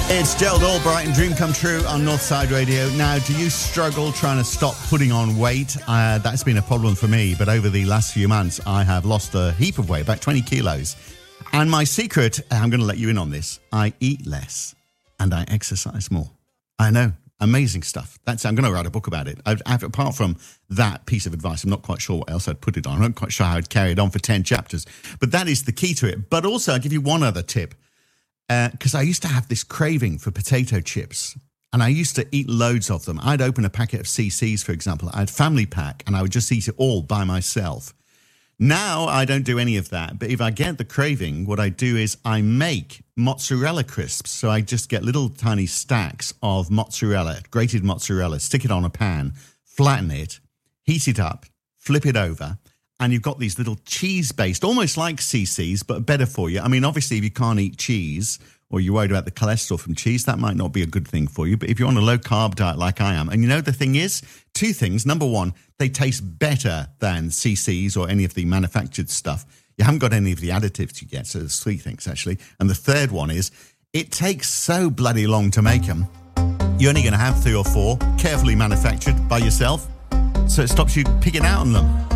It's Gerald Albright and Dream Come True on Northside Radio. Now, do you struggle trying to stop putting on weight? That's been a problem for me, but over the last few months, I have lost a heap of weight, about 20 kilos. And my secret, I'm going to let you in on this, I eat less and I exercise more. I know, amazing stuff. I'm going to write a book about it. Apart from that piece of advice, I'm not quite sure what else I'd put it on. I'm not quite sure how I'd carry it on for 10 chapters. But that is the key to it. But also, I'll give you one other tip. Because I used to have this craving for potato chips and I used to eat loads of them. I'd open a packet of CC's, for example. I'd family pack and I would just eat it all by myself. Now I don't do any of that. But if I get the craving, what I do is I make mozzarella crisps. So I just get little tiny stacks of mozzarella, grated mozzarella, stick it on a pan, flatten it, heat it up, flip it over. And you've got these little cheese-based, almost like CC's, but better for you. I mean, obviously, if you can't eat cheese or you're worried about the cholesterol from cheese, that might not be a good thing for you. But if you're on a low-carb diet like I am, and you know the thing is, two things. Number one, they taste better than CC's or any of the manufactured stuff. You haven't got any of the additives you get, so there's three things, actually. And the third one is, it takes so bloody long to make them. You're only going to have 3 or 4, carefully manufactured by yourself, so it stops you picking out on them.